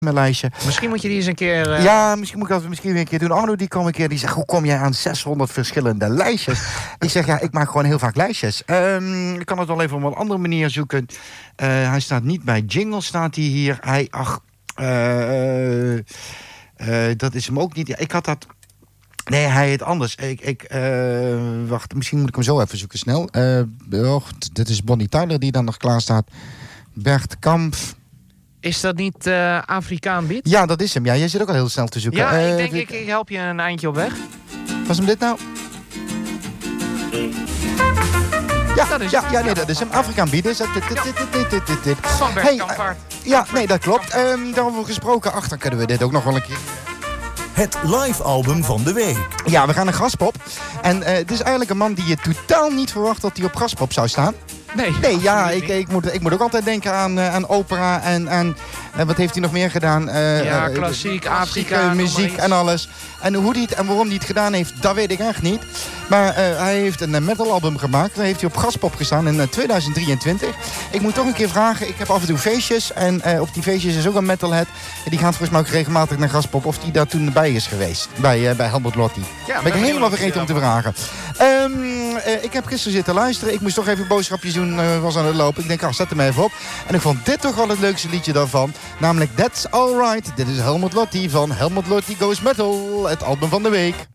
mijn lijstje. Misschien moet je die eens een keer... Ja, misschien moet ik dat weer een keer doen. Arno die kwam een keer, die zegt, hoe kom jij aan 600 verschillende lijstjes? Ik zeg, ja, ik maak gewoon heel vaak lijstjes. Ik kan het wel even op een andere manier zoeken. Hij staat niet bij Jingle, staat hij hier. Dat is hem ook niet. Ja, ik had dat... Nee, hij heet anders. Wacht, misschien moet ik hem zo even zoeken snel. Dit is Bonnie Tyler die dan nog klaar staat. Bert Kamp. Is dat niet Afrikaan Beat? Ja, dat is hem. Ja, jij zit ook al heel snel te zoeken. Ja, ik denk ik help je een eindje op weg. Was hem dit nou? Ja, dat is hem. Afrikaan Beat is het. Van Bert Kamp. Ja, nee, dat klopt. Daarover gesproken. Dan kunnen we dit ook nog wel een keer. Het live album van de week. Ja, we gaan naar Graspop. En het is eigenlijk een man die je totaal niet verwacht dat hij op Graspop zou staan. Nee, ja, ik moet ook altijd denken aan opera en wat heeft hij nog meer gedaan? Klassiek, Afrika, muziek en alles. En hoe die het en waarom hij het gedaan heeft, dat weet ik echt niet. Maar hij heeft een metalalbum gemaakt. Daar heeft hij op Graspop gestaan in 2023. Ik moet toch een keer vragen. Ik heb af en toe feestjes. En op die feestjes is ook een metalhead. Die gaat volgens mij ook regelmatig naar Graspop. Of die daar toen bij is geweest. Bij Helmut Lotti. Ja, ben ik helemaal vergeten om te vragen. Ik heb gisteren zitten luisteren. Ik moest toch even boodschapjes doen. Was aan het lopen. Ik denk, zet hem even op. En ik vond dit toch wel het leukste liedje daarvan. Namelijk That's Alright. Dit is Helmut Lotti van Helmut Lotti Goes Metal. Het album van de week.